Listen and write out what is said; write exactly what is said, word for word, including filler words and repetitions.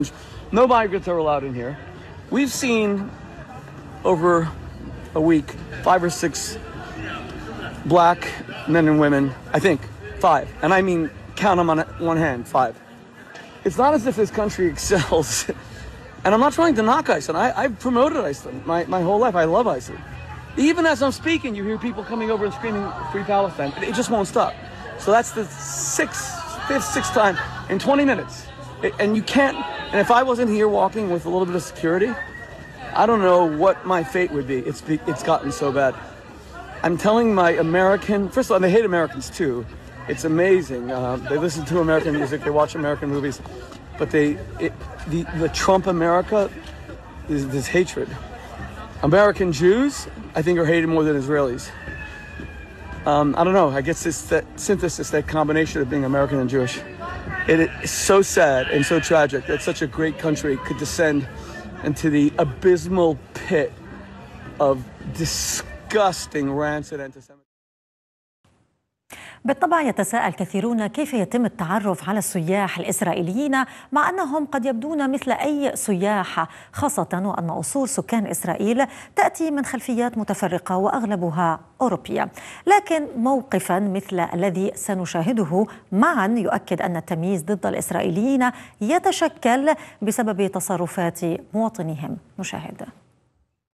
No migrants are allowed in here. We've seen over a week five or six black men and women, I think five, and I mean count them on one hand, five. It's not as if this country excels. And I'm not trying to knock Iceland. I, I've promoted Iceland my, my whole life. I love Iceland. Even as I'm speaking, you hear people coming over and screaming Free Palestine. It just won't stop. So that's the sixth, fifth, sixth time in twenty minutes. It, and you can't, and if I wasn't here walking with a little bit of security, I don't know what my fate would be. It's, it's gotten so bad. I'm telling my American, first of all, they hate Americans too. It's amazing. Uh, they listen to American music, they watch American movies, but they, it, the, the Trump America is this hatred. American Jews, I think, are hated more than Israelis. Um, I don't know, I guess it's that synthesis, that combination of being American and Jewish. It is so sad and so tragic that such a great country could descend into the abysmal pit of disgusting, rancid anti-Semitism. بالطبع يتساءل كثيرون كيف يتم التعرف على السياح الإسرائيليين مع أنهم قد يبدون مثل أي سياح، خاصة وأن أصول سكان إسرائيل تأتي من خلفيات متفرقة وأغلبها أوروبية. لكن موقفا مثل الذي سنشاهده معا يؤكد أن التمييز ضد الإسرائيليين يتشكل بسبب تصرفات مواطنيهم. نشاهد.